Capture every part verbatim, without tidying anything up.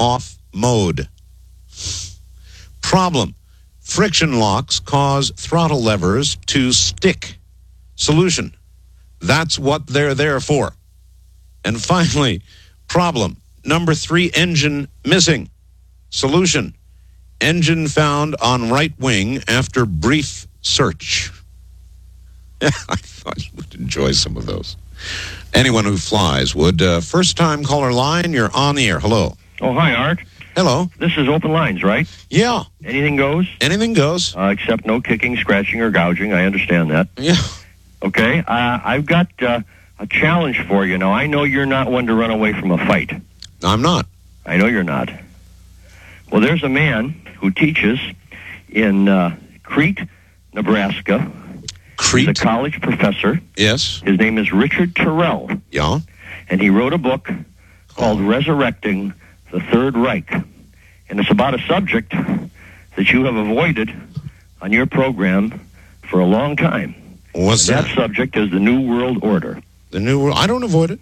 off mode. Problem. Friction locks cause throttle levers to stick. Solution. That's what they're there for. And finally, problem. Number three, engine missing. Solution. Engine found on right wing after brief search. Yeah, I thought you would enjoy some of those. Anyone who flies would. Uh, first time caller line, you're on the air. Hello. Oh, hi, Art. Hello. This is Open Lines, right? Yeah. Anything goes? Anything goes. Uh, except no kicking, scratching, or gouging. I understand that. Yeah. Okay. Uh, I've got uh, a challenge for you. Now, I know you're not one to run away from a fight. I'm not. I know you're not. Well, there's a man who teaches in uh, Crete, Nebraska. Crete? He's a college professor. Yes. His name is Richard Terrell. Yeah. And he wrote a book called oh. Resurrecting the Third Reich. And it's about a subject that you have avoided on your program for a long time. What's and that? That subject is the New World Order. The New World? I don't avoid it.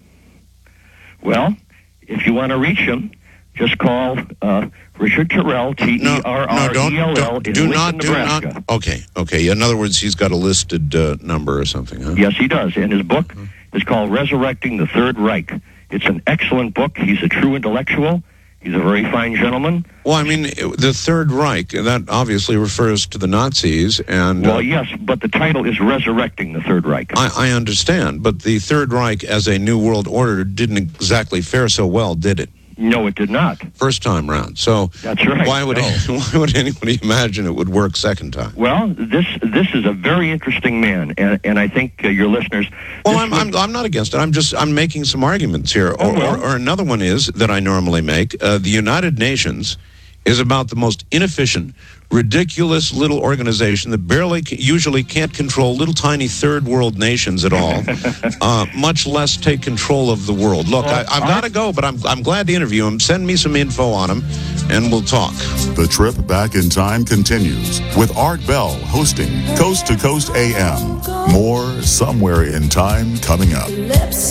Well, if you want to reach him, just call uh, Richard Terrell, T E R R E L L, in do Lincoln, not, do Nebraska. not. Okay, okay. In other words, he's got a listed uh, number or something, huh? Yes, he does. And his book mm-hmm. is called Resurrecting the Third Reich. It's an excellent book. He's a true intellectual. He's a very fine gentleman. Well, I mean, the Third Reich, that obviously refers to the Nazis. and. Well, uh, yes, but the title is Resurrecting the Third Reich. I, I understand, but the Third Reich as a New World Order didn't exactly fare so well, did it? No, it did not. First time round. So that's right. Why would no. why would anybody imagine it would work second time? Well, this this is a very interesting man, and and I think uh, your listeners. Well, I'm, I'm I'm not against it. I'm just I'm making some arguments here. Oh, or, well. or, or another one is that I normally make. Uh, the United Nations is about the most inefficient, ridiculous little organization that barely, usually can't control little tiny third world nations at all, uh, much less take control of the world. Look, I, I've got to go, but I'm I'm glad to interview him. Send me some info on him, and we'll talk. The trip back in time continues with Art Bell hosting Coast to Coast A M. More Somewhere in Time coming up.